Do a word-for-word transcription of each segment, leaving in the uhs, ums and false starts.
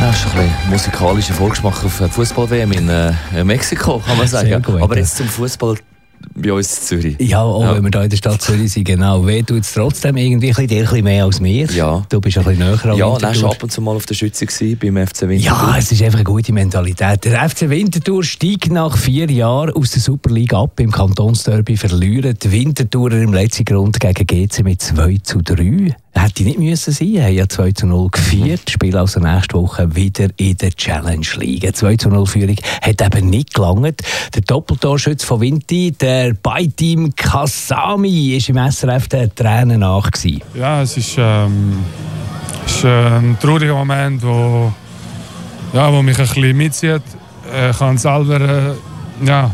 Das ist ein bisschen musikalischer Vorgeschmack auf Fußball-W M in äh, Mexiko, kann man sagen. Gut, aber ja. Jetzt zum Fußball bei uns in Zürich. Ja, auch ja. wenn wir hier in der Stadt Zürich sind, genau. Weh tut es trotzdem irgendwie ein bisschen, ein bisschen mehr als mir. Ja. Du bist ein bisschen näher an Ja, Winterthur. du warst ab und zu mal auf der Schütze gewesen, beim F C Winterthur. Ja, es ist einfach eine gute Mentalität. Der F C Winterthur steigt nach vier Jahren aus der Superliga ab. Im Kantonsderby verlieren die Winterthurer im letzten Grund gegen G C mit zwei zu drei. Hätte nicht müssen sein, haben ja zwei zu null geführt. Mhm. Spielen also nächste Woche wieder in der Challenge League. zwei zu null Führung hat eben nicht gelangt. Der Doppeltorschütze von Vinti, der Beitim Kasami, war im S R F der Tränen nach. Ja, es ist, ähm, es ist ein trauriger Moment, wo, ja, wo mich ein bisschen mitzieht. Ich kann selber, äh, ja,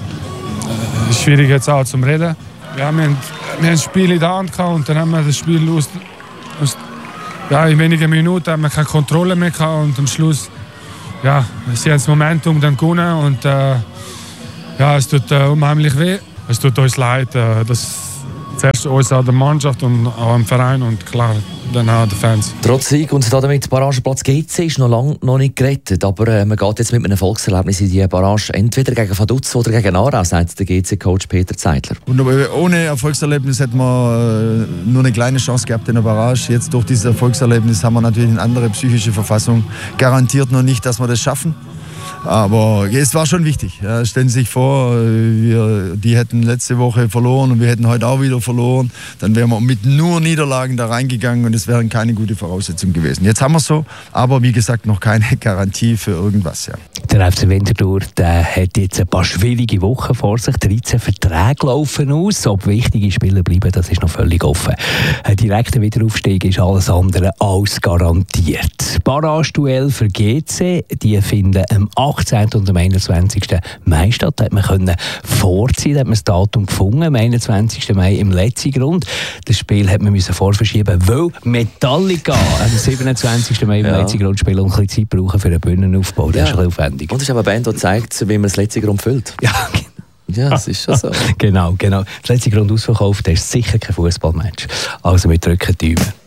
es ist schwierig jetzt auch zum Reden. Ja, wir haben, wir haben das Spiel in der Hand gehabt und dann haben wir das Spiel aus, aus ja, in wenigen Minuten haben wir keine Kontrolle mehr gehabt und am Schluss, ja, sie haben das Momentum dann gewonnen und äh, ja, es tut äh, unheimlich weh. Es tut uns leid, äh, dass zuerst uns an der Mannschaft und auch am Verein und klar dann auch den Fans. Trotz Sieg und damit der Barrageplatz G C ist noch lange noch nicht gerettet, aber äh, man geht jetzt mit einem Erfolgserlebnis in die Barrage entweder gegen Vaduz oder gegen Aarau, sagt der G C-Coach Peter Zeidler. Und ohne Erfolgserlebnis hätten wir äh, nur eine kleine Chance gehabt in der Barrage. Jetzt durch dieses Erfolgserlebnis haben wir natürlich eine andere psychische Verfassung. Garantiert noch nicht, dass wir das schaffen. Aber es war schon wichtig. Ja, stellen Sie sich vor, wir, die hätten letzte Woche verloren und wir hätten heute auch wieder verloren. Dann wären wir mit nur Niederlagen da reingegangen und es wären keine gute Voraussetzungen gewesen. Jetzt haben wir es so, aber wie gesagt noch keine Garantie für irgendwas. Ja. Der F C Winterthur der hat jetzt ein paar schwierige Wochen vor sich. dreizehn Verträge laufen aus. Ob wichtige Spieler bleiben, das ist noch völlig offen. Ein direkter Wiederaufstieg ist alles andere als garantiert. Barrage-Duell für G C, die finden am achtzehnten und am einundzwanzigsten Mai statt. Da hat man können vorziehen, da hat man das Datum gefunden, am einundzwanzigsten Mai im letzten Grund. Das Spiel hat man müssen vorverschieben, weil Metallica am siebenundzwanzigsten Mai im ja. letzten Grund spielen und ein bisschen Zeit brauchen für einen Bühnenaufbau. Das ja. ist ein bisschen aufwendig. Und es ist aber eine Band, die zeigt, wie man das letzte Grund füllt. Ja, ja, das ist schon so. genau, genau. Das letzte Grund ausverkauft, das ist sicher kein Fußballmatch. Also wir drücken die Daumen.